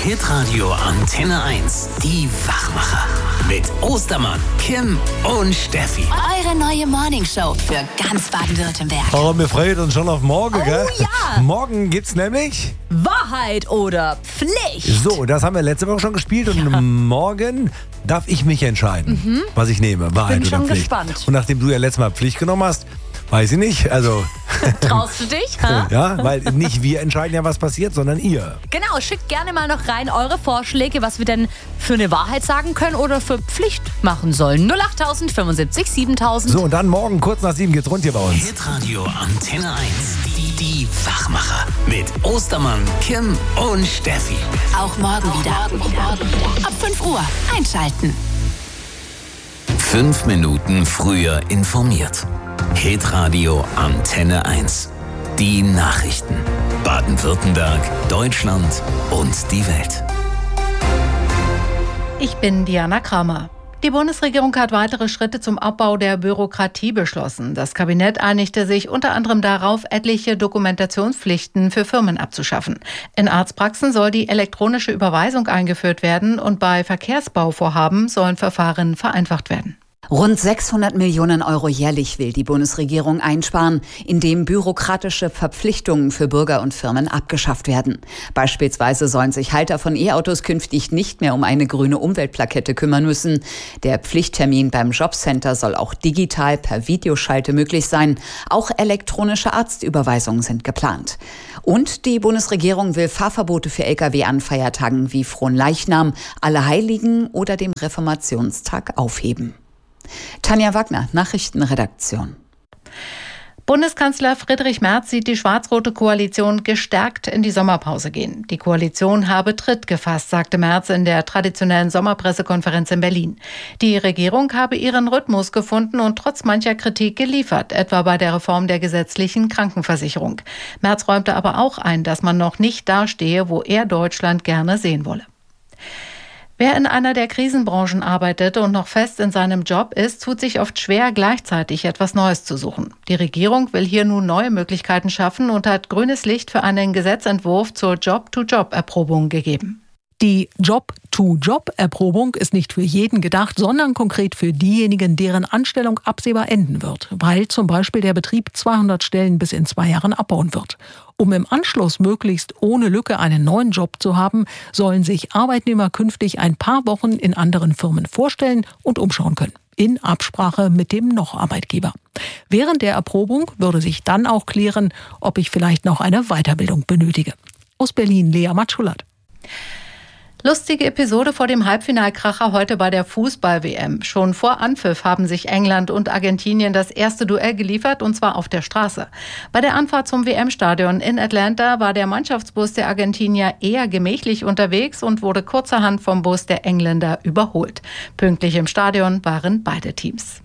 Hitradio Antenne 1, die Wachmacher. Mit Ostermann, Kim und Steffi. Eure neue Morningshow für ganz Baden-Württemberg. Oh, wir freuen uns schon auf morgen, gell? Ja. Morgen gibt's nämlich Wahrheit oder Pflicht. So, das haben wir letzte Woche schon gespielt und morgen darf ich mich entscheiden, was ich nehme, Wahrheit Bin oder schon Pflicht. gespannt. Und nachdem du ja letztes Mal Pflicht genommen hast, weiß ich nicht, also Traust du dich? Ha? ja, weil nicht wir entscheiden ja, was passiert, sondern ihr. Genau, schickt gerne mal noch rein eure Vorschläge, was wir denn für eine Wahrheit sagen können oder für Pflicht machen sollen. 08000 75 7000. So, und dann morgen kurz nach 7 geht's rund hier bei uns. Hitradio Antenne 1, die Wachmacher. Mit Ostermann, Kim und Steffi. Auch morgen wieder. Ab 5 Uhr einschalten. 5 Minuten früher informiert. Hitradio Antenne 1. Die Nachrichten. Baden-Württemberg, Deutschland und die Welt. Ich bin Diana Kramer. Die Bundesregierung hat weitere Schritte zum Abbau der Bürokratie beschlossen. Das Kabinett einigte sich unter anderem darauf, etliche Dokumentationspflichten für Firmen abzuschaffen. In Arztpraxen soll die elektronische Überweisung eingeführt werden und bei Verkehrsbauvorhaben sollen Verfahren vereinfacht werden. Rund 600 Millionen Euro jährlich will die Bundesregierung einsparen, indem bürokratische Verpflichtungen für Bürger und Firmen abgeschafft werden. Beispielsweise sollen sich Halter von E-Autos künftig nicht mehr um eine grüne Umweltplakette kümmern müssen. Der Pflichttermin beim Jobcenter soll auch digital per Videoschalte möglich sein. Auch elektronische Arztüberweisungen sind geplant. Und die Bundesregierung will Fahrverbote für Lkw an Feiertagen wie Fronleichnam, Allerheiligen oder dem Reformationstag aufheben. Tanja Wagner, Nachrichtenredaktion. Bundeskanzler Friedrich Merz sieht die schwarz-rote Koalition gestärkt in die Sommerpause gehen. Die Koalition habe Tritt gefasst, sagte Merz in der traditionellen Sommerpressekonferenz in Berlin. Die Regierung habe ihren Rhythmus gefunden und trotz mancher Kritik geliefert, etwa bei der Reform der gesetzlichen Krankenversicherung. Merz räumte aber auch ein, dass man noch nicht dastehe, wo er Deutschland gerne sehen wolle. Wer in einer der Krisenbranchen arbeitet und noch fest in seinem Job ist, tut sich oft schwer, gleichzeitig etwas Neues zu suchen. Die Regierung will hier nun neue Möglichkeiten schaffen und hat grünes Licht für einen Gesetzentwurf zur Job-to-Job-Erprobung gegeben. Die Job-to-Job-Erprobung ist nicht für jeden gedacht, sondern konkret für diejenigen, deren Anstellung absehbar enden wird, weil zum Beispiel der Betrieb 200 Stellen bis in 2 Jahren abbauen wird. Um im Anschluss möglichst ohne Lücke einen neuen Job zu haben, sollen sich Arbeitnehmer künftig ein paar Wochen in anderen Firmen vorstellen und umschauen können, in Absprache mit dem Noch-Arbeitgeber. Während der Erprobung würde sich dann auch klären, ob ich vielleicht noch eine Weiterbildung benötige. Aus Berlin, Lea Matschulat. Lustige Episode vor dem Halbfinalkracher heute bei der Fußball-WM. Schon vor Anpfiff haben sich England und Argentinien das erste Duell geliefert, und zwar auf der Straße. Bei der Anfahrt zum WM-Stadion in Atlanta war der Mannschaftsbus der Argentinier eher gemächlich unterwegs und wurde kurzerhand vom Bus der Engländer überholt. Pünktlich im Stadion waren beide Teams.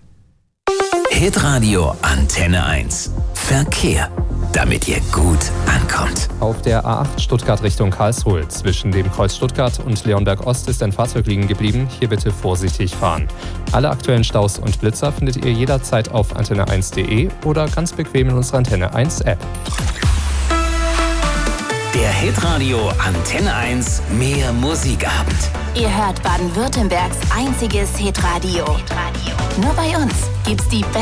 Hitradio Antenne 1. Verkehr. Damit ihr gut ankommt. Auf der A8 Stuttgart Richtung Karlsruhe zwischen dem Kreuz Stuttgart und Leonberg Ost ist ein Fahrzeug liegen geblieben. Hier bitte vorsichtig fahren. Alle aktuellen Staus und Blitzer findet ihr jederzeit auf antenne1.de oder ganz bequem in unserer Antenne 1 App. Der Hitradio Antenne 1 Mehr Musikabend. Ihr hört Baden-Württembergs einziges Hitradio. Nur bei uns gibt's die